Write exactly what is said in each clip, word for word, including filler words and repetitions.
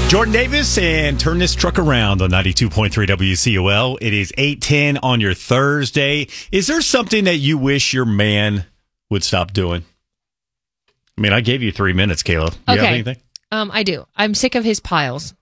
Jordan Davis and Turn This Truck Around on ninety-two point three W C O L. It is eight ten on your Thursday. Is there something that you wish your man would stop doing? I mean, I gave you three minutes, Caleb. Do you okay. have anything? Um, I do. I'm sick of his piles.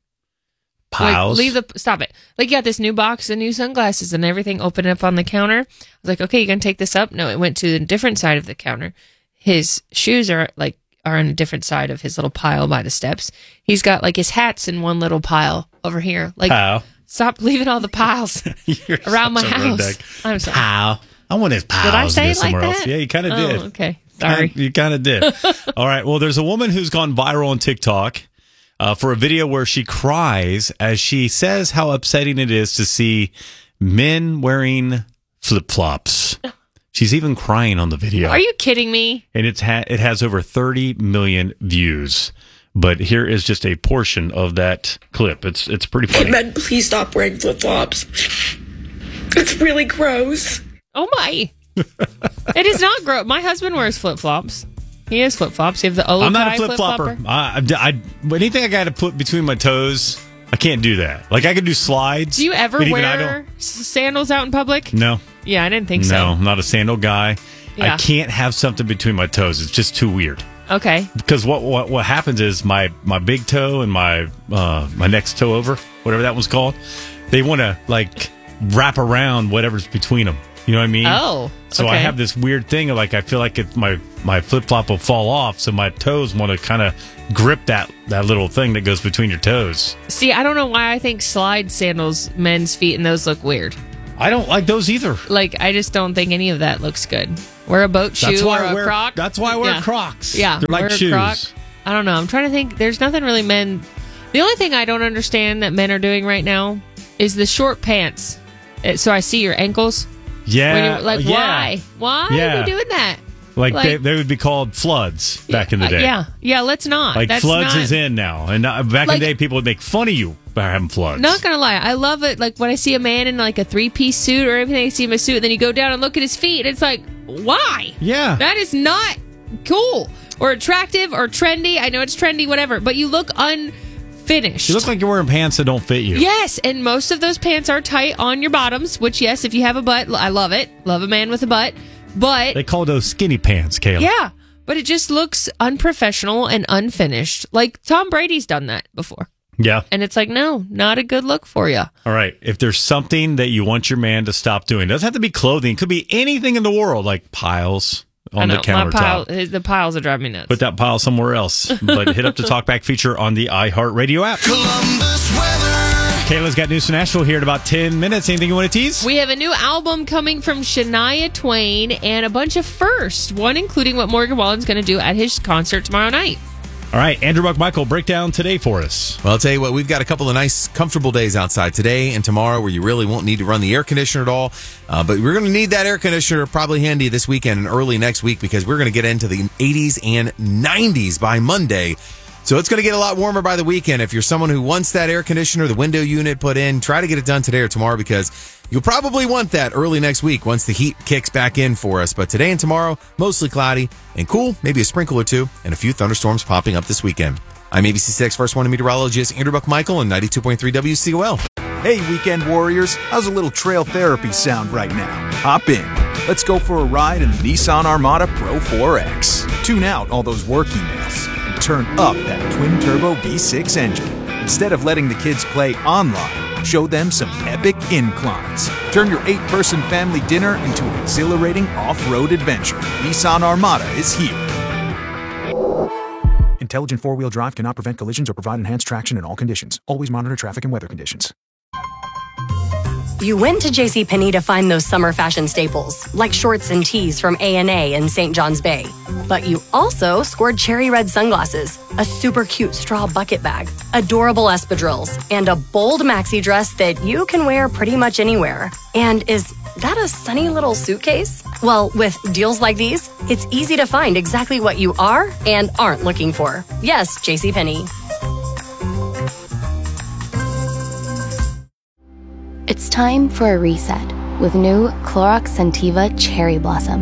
Piles? Like, leave the, stop it. Like, you got this new box of new sunglasses and everything open up on the counter. I was like, okay, you going to take this up? No, it went to a different side of the counter. His shoes are, like, are on a different side of his little pile by the steps. He's got, like, his hats in one little pile over here. Like, How? Stop leaving all the piles around my house. Redneck. I'm sorry. How? I want his piles Did I say to go it like somewhere that? else. Yeah, you kind of oh, did. Okay. Sorry. You kind of did. All right. Well, there's a woman who's gone viral on TikTok uh, for a video where she cries as she says how upsetting it is to see men wearing flip-flops. She's even crying on the video. Are you kidding me? And it's ha- it has over thirty million views. But here is just a portion of that clip. It's it's pretty funny. Hey, men, please stop wearing flip-flops. It's really gross. Oh, my. It is not gross. My husband wears flip-flops. He has flip-flops. You have the Olokai I'm not a flip-flopper. flip-flopper. I, I, anything I got to put between my toes, I can't do that. Like, I can do slides. Do you ever but even I wear don't- s- sandals out in public? No. Yeah, I didn't think No, so. I'm not a sandal guy. Yeah. I can't have something between my toes. It's just too weird. Okay. Because what what, what happens is my, my big toe and my uh, my next toe over, whatever that one's called, they want to, like, wrap around whatever's between them. You know what I mean? Oh, So okay. I have this weird thing of, like, I feel like it, my, my flip-flop will fall off, so my toes want to kind of grip that, that little thing that goes between your toes. See, I don't know why I think slide sandals, men's feet, and those look weird. I don't like those either. Like, I just don't think any of that looks good. Wear a boat shoe That's why or I a wear, croc. That's why I wear Yeah. Crocs. Yeah, They're like wear a shoes. Croc. I don't know. I'm trying to think. There's nothing really men. The only thing I don't understand that men are doing right now is the short pants. Uh, So I see your ankles. Yeah. When you- like, yeah. why? Why Yeah. are you doing that? Like, Like- they, they would be called floods back in the Uh, day. yeah. Yeah, let's not. Like, That's floods not, is in now. And uh, back Like- in the day, people would make fun of you for having floods. Not gonna lie, I love it. Like when I see a man in like a three piece suit or everything, I see him in a suit, and then you go down and look at his feet, and it's like, why? Yeah. That is not cool or attractive or trendy. I know it's trendy, whatever, but you look unfinished. You look like you're wearing pants that don't fit you. Yes, and most of those pants are tight on your bottoms, which, yes, if you have a butt, I love it. Love a man with a butt. But, They call those skinny pants, Caleb. yeah, but it just looks unprofessional and unfinished. Like Tom Brady's done that before. Yeah. And it's like, no, not a good look for you. All right. If there's something that you want your man to stop doing, it doesn't have to be clothing. It could be anything in the world, like piles I on know, the countertop. my pile, the piles are driving me nuts. Put that pile somewhere else. But hit up the Talkback feature on the iHeartRadio app. Columbus weather. Kayla's got news from Nashville here in about ten minutes. Anything you want to tease? We have a new album coming from Shania Twain and a bunch of firsts, one including what Morgan Wallen's going to do at his concert tomorrow night. All right. Andrew Buckmichael, breakdown today for us. Well, I'll tell you what, we've got a couple of nice, comfortable days outside today and tomorrow where you really won't need to run the air conditioner at all. Uh, but we're going to need that air conditioner probably handy this weekend and early next week because we're going to get into the eighties and nineties by Monday. So it's going to get a lot warmer by the weekend. If you're someone who wants that air conditioner, the window unit put in, try to get it done today or tomorrow because you'll probably want that early next week once the heat kicks back in for us. But today and tomorrow, mostly cloudy and cool, maybe a sprinkle or two, and a few thunderstorms popping up this weekend. I'm A B C six First One meteorologist Andrew Buckmichael on ninety-two point three W C O L. Hey, weekend warriors, how's a little trail therapy sound right now? Hop in. Let's go for a ride in the Nissan Armada Pro four X. Tune out all those work emails and turn up that twin-turbo V six engine. Instead of letting the kids play online, show them some epic inclines. Turn your eight-person family dinner into an exhilarating off-road adventure. Nissan Armada is here. Intelligent four-wheel drive cannot prevent collisions or provide enhanced traction in all conditions. Always monitor traffic and weather conditions. You went to JCPenney to find those summer fashion staples, like shorts and tees from A and A in Saint John's Bay. But you also scored cherry red sunglasses, a super cute straw bucket bag, adorable espadrilles, and a bold maxi dress that you can wear pretty much anywhere. And is that a sunny little suitcase? Well, with deals like these, it's easy to find exactly what you are and aren't looking for. Yes, JCPenney. It's time for a reset with new Clorox Scentiva Cherry Blossom.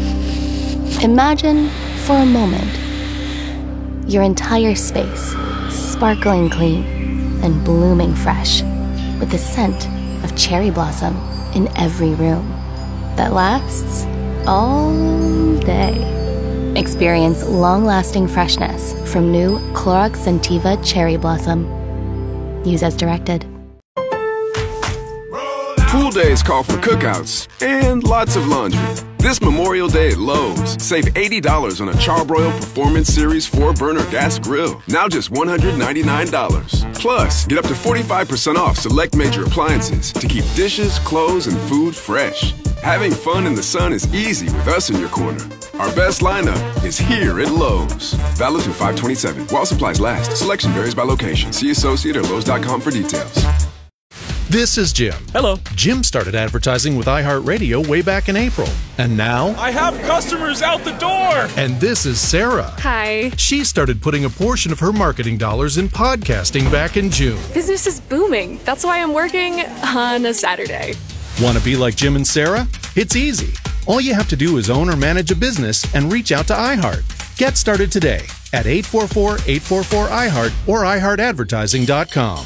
Imagine, for a moment, your entire space sparkling clean, and blooming fresh, with the scent of cherry blossom in every room that lasts all day. Experience long-lasting freshness from new Clorox Scentiva Cherry Blossom. Use as directed. Pool days call for cookouts and lots of laundry. This Memorial Day at Lowe's, save eighty dollars on a Charbroil Performance Series four burner gas grill. Now just one hundred ninety-nine dollars. Plus, get up to forty-five percent off select major appliances to keep dishes, clothes, and food fresh. Having fun in the sun is easy with us in your corner. Our best lineup is here at Lowe's. Valid through five twenty-seven. While supplies last. Selection varies by location. See associate or Lowe's dot com for details. This is Jim. Hello. Jim started advertising with iHeartRadio way back in April. And now... I have customers out the door! And this is Sarah. Hi. She started putting a portion of her marketing dollars in podcasting back in June. Business is booming. That's why I'm working on a Saturday. Want to be like Jim and Sarah? It's easy. All you have to do is own or manage a business and reach out to iHeart. Get started today at eight four four, eight four four, I heart or i heart advertising dot com.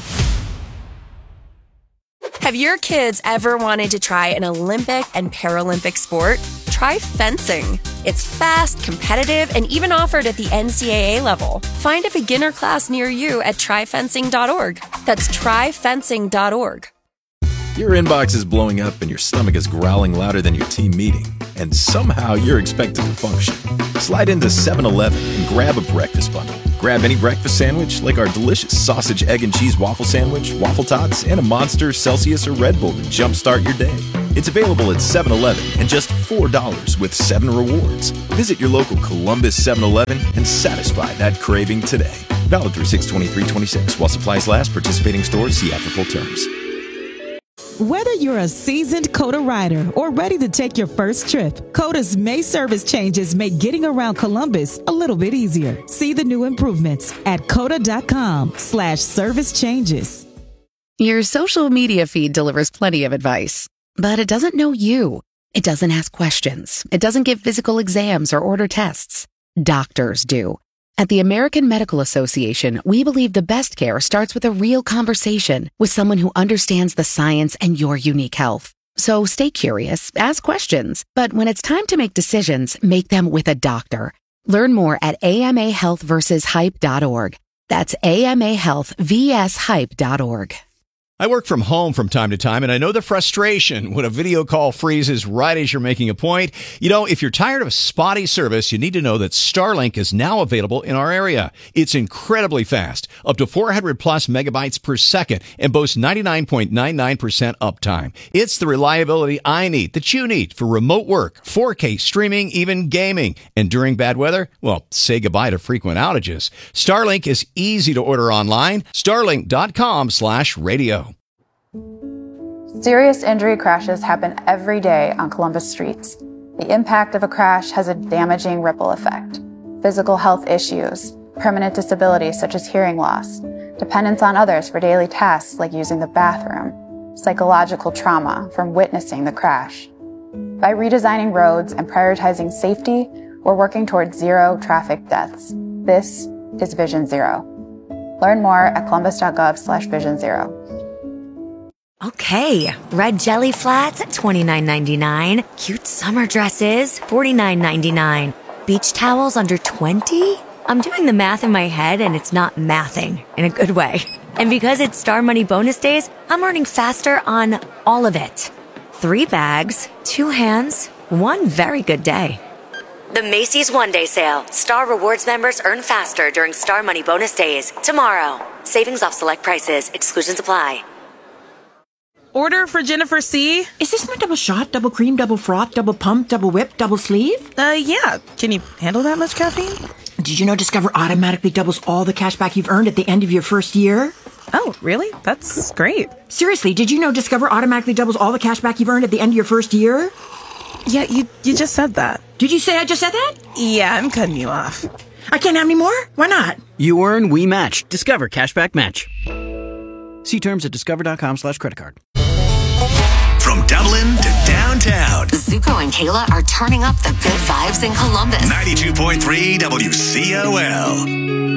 Have your kids ever wanted to try an Olympic and Paralympic sport? Try fencing. It's fast, competitive, and even offered at the N C double A level. Find a beginner class near you at try fencing dot org. That's try fencing dot org. Your inbox is blowing up and your stomach is growling louder than your team meeting, and somehow you're expected to function. Slide into seven eleven and grab a breakfast bundle. Grab any breakfast sandwich like our delicious sausage, egg, and cheese waffle sandwich, waffle tots, and a Monster, Celsius, or Red Bull to jumpstart your day. It's available at seven eleven and just four dollars with seven rewards. Visit your local Columbus seven eleven and satisfy that craving today. Valid through six twenty-three twenty-six. While supplies last, participating stores see app for full terms. Whether you're a seasoned COTA rider or ready to take your first trip, COTA's May service changes make getting around Columbus a little bit easier. See the new improvements at cota.com slash service changes. Your social media feed delivers plenty of advice, but it doesn't know you. It doesn't ask questions. It doesn't give physical exams or order tests. Doctors do. At the American Medical Association, we believe the best care starts with a real conversation with someone who understands the science and your unique health. So stay curious, ask questions, but when it's time to make decisions, make them with a doctor. Learn more at A M A health versus hype dot org. That's A M A health versus hype dot org. I work from home from time to time, and I know the frustration when a video call freezes right as you're making a point. You know, if you're tired of spotty service, you need to know that Starlink is now available in our area. It's incredibly fast, up to four hundred plus megabytes per second, and boasts ninety-nine point nine nine percent uptime. It's the reliability I need, that you need, for remote work, four K streaming, even gaming. And during bad weather, well, say goodbye to frequent outages. Starlink is easy to order online. Starlink.com slash radio. Serious injury crashes happen every day on Columbus streets. The impact of a crash has a damaging ripple effect. Physical health issues, permanent disability such as hearing loss, dependence on others for daily tasks like using the bathroom, psychological trauma from witnessing the crash. By redesigning roads and prioritizing safety, we're working towards zero traffic deaths. This is Vision Zero. Learn more at columbus.gov slash vision zero. Okay, red jelly flats at twenty-nine ninety-nine. Cute summer dresses, forty-nine ninety-nine. Beach towels under twenty? I'm doing the math in my head and it's not mathing in a good way. And because it's Star Money bonus days, I'm earning faster on all of it. Three bags, two hands, one very good day. The Macy's One Day Sale. Star Rewards members earn faster during Star Money bonus days. Tomorrow. Savings off select prices. Exclusions apply. Order for Jennifer C. Is this my double shot, double cream, double froth, double pump, double whip, double sleeve? Uh, yeah. Can you handle that much caffeine? Did you know Discover automatically doubles all the cash back you've earned at the end of your first year? Oh, really? That's great. Seriously, did you know Discover automatically doubles all the cash back you've earned at the end of your first year? Yeah, you you just said that. Did you say I just said that? Yeah, I'm cutting you off. I can't have any more? Why not? You earn, we match. Discover Cashback Match. See terms at discover.com slash credit card. From Dublin to downtown, Zuko and Kayla are turning up the good vibes in Columbus. ninety-two point three W C O L.